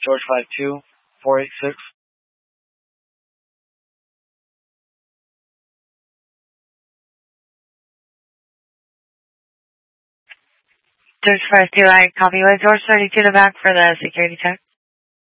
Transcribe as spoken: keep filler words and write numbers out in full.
George five two, four eight six. George five two, I copy with George thirty-two to back for the security check.